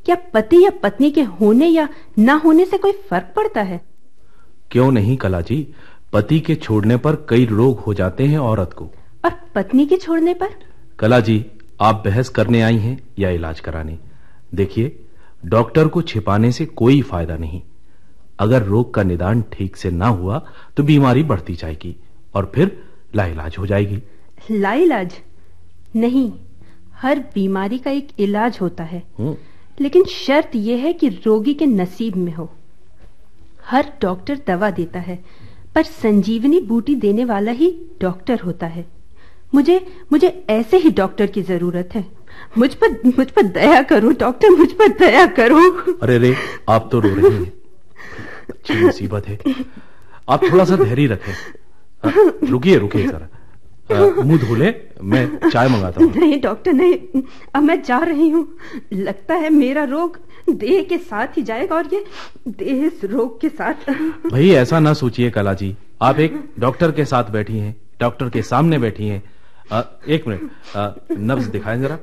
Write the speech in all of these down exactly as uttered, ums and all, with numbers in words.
क्या पति या पत्नी के होने या ना होने से कोई फर्क पड़ता है? क्यों नहीं कला जी, पति के छोड़ने पर कई रोग हो जाते हैं औरत को। और पत्नी के छोड़ने पर? कला जी, आप बहस करने आई हैं या इलाज कराने? देखिए, डॉक्टर को छिपाने से कोई फायदा नहीं। अगर रोग का निदान ठीक से ना हुआ तो बीमारी बढ़ती जाएगी और फिर लाइलाज हो जाएगी। लाइलाज नहीं, हर बीमारी का एक इलाज होता है, लेकिन शर्त यह है कि रोगी के नसीब में हो। हर डॉक्टर दवा देता है, पर संजीवनी बूटी देने वाला ही डॉक्टर होता है। मुझे मुझे ऐसे ही डॉक्टर की जरूरत है। मुझ पर मुझ पर दया करो डॉक्टर, मुझ पर दया करो। अरे रे, आप तो रो रही हैं। अच्छी मुसीबत है। आप थोड़ा सा धैर्य रखें। रुकिए रुकिए जरा, मुंह धो ले, मैं चाय मंगाता हूँ। नहीं डॉक्टर नहीं, अब मैं जा रही हूँ। लगता है मेरा रोग देह के साथ ही जाएगा और ये देह इस रोग के साथ। भाई ऐसा ना सोचिए कला जी, आप एक डॉक्टर के साथ बैठी हैं, डॉक्टर के सामने बैठी हैं। आ, एक मिनट, नब्ज दिखाएं जरा।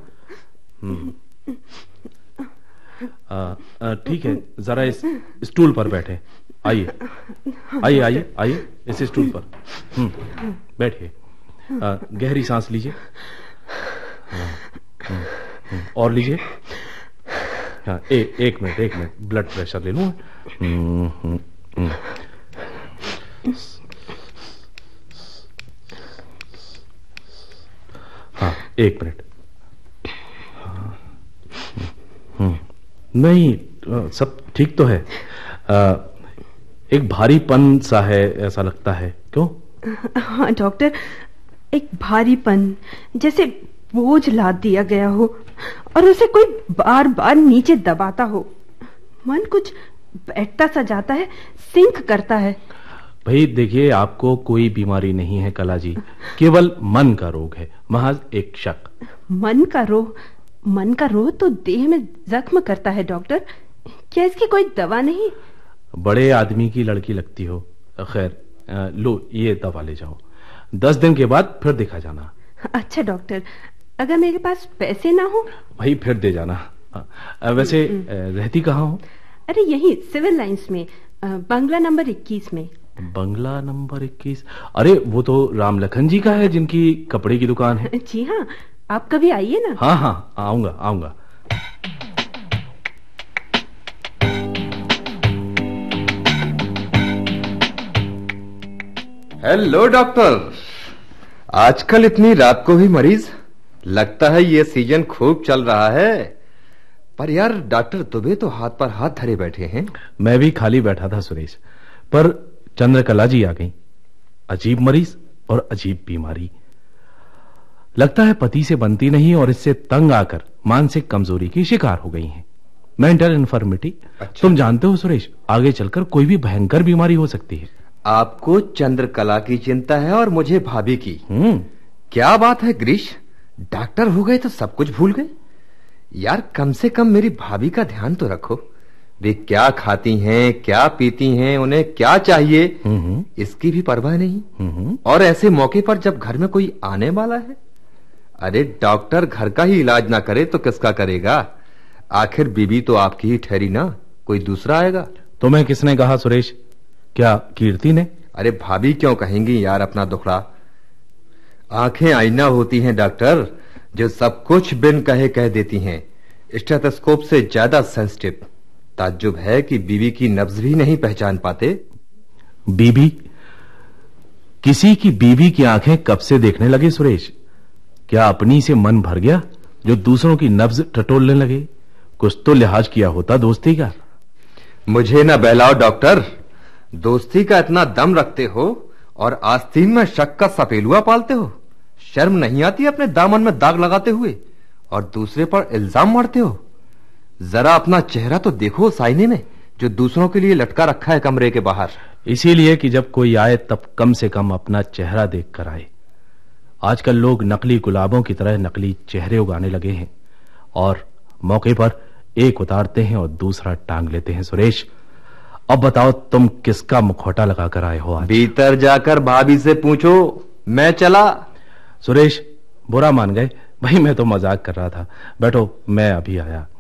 ठीक है, जरा इस स्टूल पर बैठे। आइए आइए आइए आइए इस स्टूल पर हम्म बैठिए। गहरी सांस लीजिए। और लीजिए। हाँ, ए, एक मिनट एक मिनट ब्लड प्रेशर ले लूं। हाँ, एक मिनट। नहीं, सब ठीक तो है। आ, एक भारीपन सा है ऐसा लगता है। क्यों? हाँ डॉक्टर, एक भारीपन, जैसे बोझ लाद दिया गया हो और उसे कोई बार बार नीचे दबाता हो। मन कुछ बैठता सा जाता है, सिंक करता है। भाई देखिए, आपको कोई बीमारी नहीं है कला जी, केवल मन का रोग है, महज एक शक। मन का रोग? मन का रोग तो देह में जख्म करता है डॉक्टर, क्या इसकी कोई दवा नहीं? बड़े आदमी की लड़की लगती हो। खैर, लो ये दवा ले जाओ, दस दिन के बाद फिर देखा जाना। अच्छा डॉक्टर, अगर मेरे पास पैसे ना हो? भाई फिर दे जाना। वैसे रहती कहाँ हो? अरे यही सिविल लाइंस में, बंगला नंबर इक्कीस में। बंगला नंबर इक्कीस? अरे वो तो राम लखन जी का है, जिनकी कपड़े की दुकान है। जी हाँ, आप कभी आइए ना। हाँ हाँ, आऊंगा आऊंगा। हेलो डॉक्टर, आजकल इतनी रात को भी मरीज? लगता है ये सीजन खूब चल रहा है। पर यार डॉक्टर दुबे तो हाथ पर हाथ धरे बैठे हैं। मैं भी खाली बैठा था सुरेश, पर चंद्रकला जी आ गई। अजीब मरीज और अजीब बीमारी। लगता है पति से बनती नहीं और इससे तंग आकर मानसिक कमजोरी की शिकार हो गई हैं। Mental infirmity. अच्छा। तुम जानते हो सुरेश, आगे चलकर कोई भी भयंकर बीमारी हो सकती है। आपको चंद्रकला की चिंता है और मुझे भाभी की। हम्म क्या बात है ग्रीश, डॉक्टर हो गए तो सब कुछ भूल गए? यार कम से कम मेरी भाभी का ध्यान तो रखो। वे क्या खाती हैं, क्या पीती हैं, उन्हें क्या चाहिए, इसकी भी परवाह नहीं। और ऐसे मौके पर जब घर में कोई आने वाला है, अरे डॉक्टर घर का ही इलाज ना करे तो किसका करेगा? आखिर बीबी तो आपकी ही ठहरी ना, कोई दूसरा आएगा? तुम्हें किसने कहा सुरेश? क्या कीर्ति ने? अरे भाभी क्यों कहेंगी यार अपना दुखड़ा? आंखें आईना होती हैं डॉक्टर, जो सब कुछ बिन कहे कह देती हैं। स्टेथोस्कोप से ज्यादा सेंसिटिव। ताज्जुब है कि बीवी की नब्ज भी नहीं पहचान पाते। बीबी? किसी की बीवी की आंखें कब से देखने लगे सुरेश? क्या अपनी से मन भर गया जो दूसरों की नब्ज टटोलने लगे? कुछ तो लिहाज किया होता दोस्ती का। मुझे ना बहलाओ डॉक्टर। दोस्ती का इतना दम रखते हो और आस्तीन में शक का सपेलुआ पालते हो। शर्म नहीं आती अपने दामन में दाग लगाते हुए और दूसरे पर इल्जाम मारते हो? जरा अपना चेहरा तो देखो उस आईने में जो दूसरों के लिए लटका रखा है कमरे के बाहर। इसीलिए कि जब कोई आए तब कम से कम अपना चेहरा देख कर आए। आजकल लोग नकली गुलाबों की तरह नकली चेहरे उगाने लगे हैं और मौके पर एक उतारते हैं और दूसरा टांग लेते हैं। सुरेश, अब बताओ तुम किसका मुखौटा लगाकर आए हो आज? भीतर जाकर भाभी से पूछो, मैं चला। सुरेश, बुरा मान गए भाई, मैं तो मजाक कर रहा था। बैठो, मैं अभी आया।